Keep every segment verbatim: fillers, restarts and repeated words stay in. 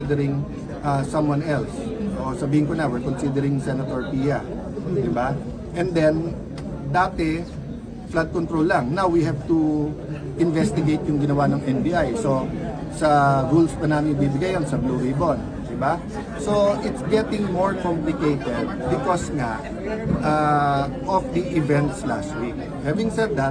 considering uh, someone else. O sabihin ko na, we're considering Senator Pia. Diba? And then, dati, flood control lang. Now we have to investigate yung ginawa ng N B I. So, sa rules pa namin bibigay yan sa Blue Ribbon. Diba? So, it's getting more complicated because nga uh, of the events last week. Having said that,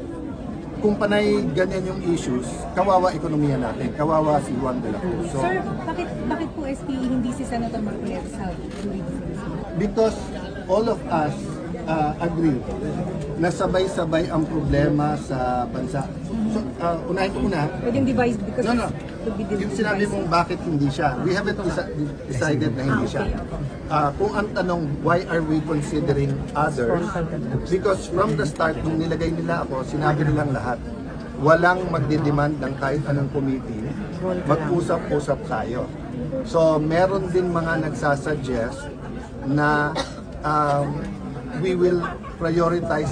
kung panay ganyan yung issues, kawawa ekonomiya natin, kawawa si Juan de la Cruz. So, Sir, bakit, bakit po S P hindi si Senator Marcoleta sa Blue Ribbon? Because all of us uh, agree na sabay-sabay ang problema sa bansa. So, uh, unahin ko muna. Pwedeng divide because No, no. to be Yung sinabi mong bakit hindi siya, we haven't deci- decided na hindi siya. Uh, kung ang tanong, why are we considering others? Because from the start, nung nilagay nila ako, sinabi nilang lahat, walang magdidemand ng kahit anong committee, mag-usap-usap tayo. So, meron din mga nagsasuggest na um, we will prioritize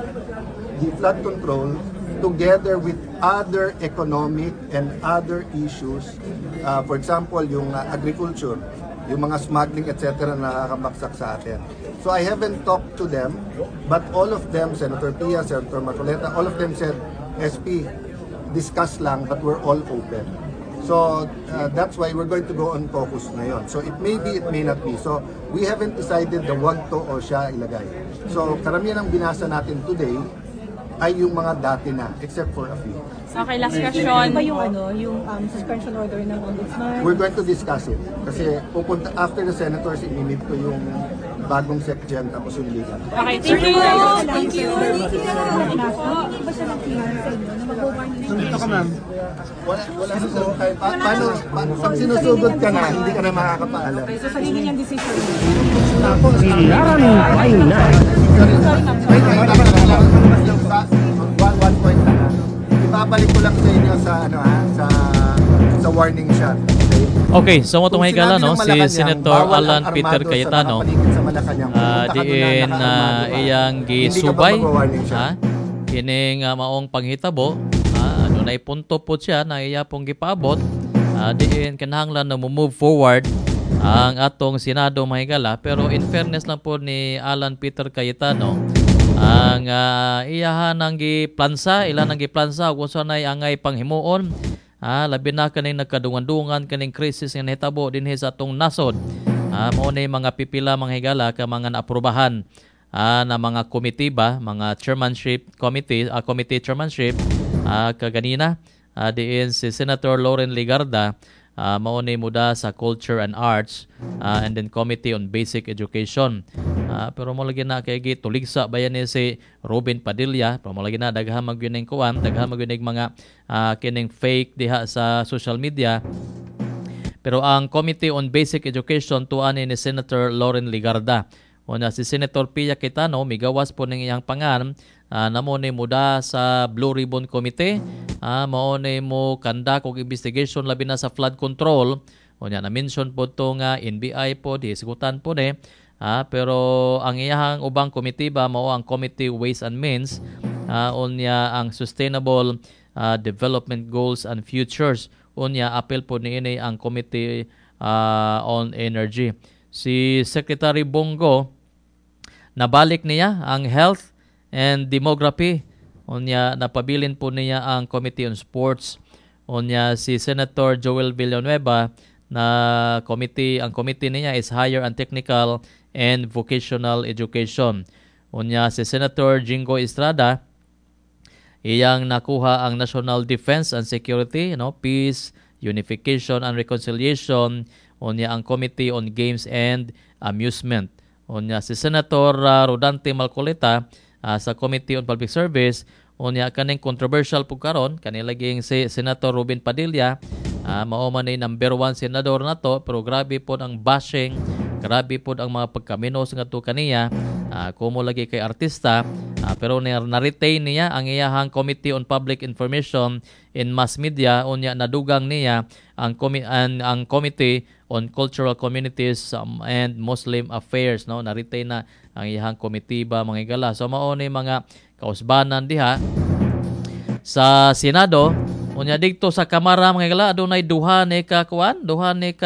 the flood control together with other economic and other issues. Uh, for example, yung uh, agriculture, yung mga smuggling, et cetera na nakakabaksak sa atin. So I haven't talked to them, but all of them, Senator Pia, Senator Marcoleta, all of them said, S P, discuss lang, but we're all open. So uh, that's why we're going to go on caucus ngayon. So it may be, it may not be. So we haven't decided the wag to o siya ilagay. So karamihan ng binasa natin today ay yung mga dati na, except for a few. Okay, last question. Ano ba yung, ano, yung um, suspension order ng ombudsman? We're going to discuss it. Kasi pupunta, after the senators, i-meet ko yung bagong secgen tapos yung legal. Okay, thank you. Thank you. Hindi ba siya nag-clear sa inyo na mag-warning? Dito ka, ma'am. Wala, wala sa sunod tayo. Pa, paano, pa, pag sinusugod ka na, hindi ka na makakapaalam. So, sarili niyang decision. Silaran tayo na. Wait, wait, wait, one, one point lang ha. Ibabalik ko lang sa inyo sa, ano ha, sa, sa warning shot. Okay, so mo itong higala, no? Si Malacanang, Senator bawal ang Alan Peter armado Cayetano, sa mga paligid sa Malacanang. uh, Pupunta ka doon na diin na naka-armado ka. iyang Hindi ka ba gisubay, mag-warning shot? ha? Kining uh, maong panghitabo, uh, ano na ipunto po siya na iya pong gipaabot, uh, diin kanahanglan na move forward ang atong Senado mahigala. Pero in fairness lang po ni Alan Peter Cayetano, ang uh, iyahan ang giplansa, ilan ang giplansa, kung saan ay angay panghimuon, ah, labi na kaning nagkadungan-dungan kaning krisis nga nahitabo dinhi sa atong nasod. Ah, mao na mga pipila mga higala ka mga naaprubahan ah, na mga committee ba, mga chairmanship committee, ah, committee chairmanship ah, kaganina ah, diin si Senator Loren Legarda. Uh, maunay muda sa Culture and Arts uh, and then Committee on Basic Education. Uh, pero mo lagi na kay tuligsa bayan ni si Robin Padilla, pero mo lagi na daghan magyuning kuan, daghan magyuning mga uh, kining fake diha sa social media. Pero ang Committee on Basic Education tuan ni Senator Loren Legarda. Una si Senator Pia Cayetano migawas po ning iyang pangan uh, namo ni muda sa Blue Ribbon Committee. Ah, mao ni mo kanda kog investigation labi na sa flood control. Unya na mention po to nga N B I po di sigutan po ni. Ah, pero ang iyahang ubang committee ba mao ang Committee Ways and Means. Ah, unya ang Sustainable uh, Development Goals and Futures. Unya apel po niini ang Committee uh, on Energy. Si Secretary Bongo nabalik niya ang Health and Demography. Unya napabilin po niya ang Committee on Sports. Unya si Senator Joel Villanueva na committee, ang committee niya is Higher and Technical and Vocational Education. Unya si Senator Jingo Estrada iyang nakuha ang National Defense and Security, you know, Peace, Unification and Reconciliation. Unya ang Committee on Games and Amusement. Unya si Senator uh, Rodante Marcoleta uh, sa Committee on Public Service. Unya kaning controversial po karon kanilaging si Senator Robin Padilla, uh, mao man ni number one senador nato, pero grabe po ang bashing, grabe po ang mga pagkaminos nga to kaniya, uh, kumo lagi kay artista, uh, pero na-retain niya ang iyahang Committee on Public Information in Mass Media. Unya nadugang niya ang komi- ang, ang Committee on Cultural Communities um, and Muslim Affairs, no, na-retain na ang iyahang committee ba mga higala. So mao ni mga kausbanan diha sa Senado. Unya dito sa Kamara mga higala adunay duha ni ka kuan, duha ni ka